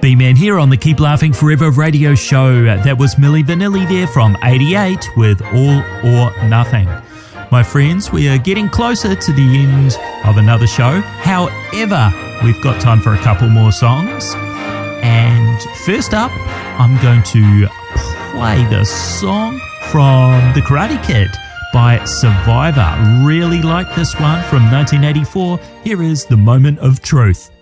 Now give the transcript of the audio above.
B-Man here on the Keep Laughing Forever radio show. That was Milli Vanilli there from 88 with All or Nothing. My friends, we are getting closer to the end of another show. However, we've got time for a couple more songs. And first up, I'm going to play the song from The Karate Kid by Survivor. Really like this one from 1984. Here is The Moment of Truth.